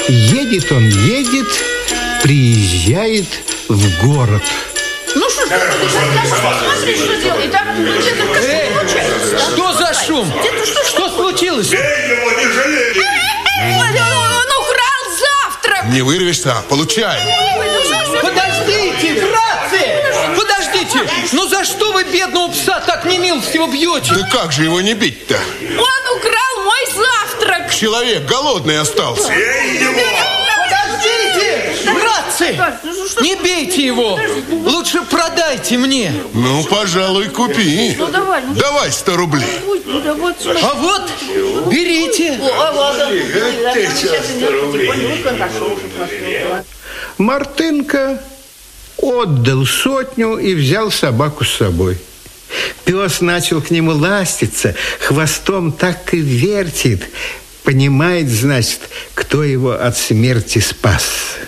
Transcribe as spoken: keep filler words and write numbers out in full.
Едет он, едет, приезжает в город. Ну что, смотри, что делает, а? Ну, дедушка, что случается? Что за шум? Дедушка, что случилось? Бей его, не жалей! Он украл завтрак! Не вырвешься, получай! Подождите, братцы! Подождите! Ну за что вы бедного пса так немилостиво бьете? Да как же его не бить-то? Он украл мой завтрак! Человек голодный остался. Подождите! Братцы! Не бейте его! Лучше продайте мне. Ну, пожалуй, купи. Ну, давай. Ну, давай сто рублей. Ну, да вот, а вот, берите. Мартынка отдал сотню и взял собаку с собой. Пес начал к нему ластиться, хвостом так и вертит. Понимает, значит, кто его от смерти спас.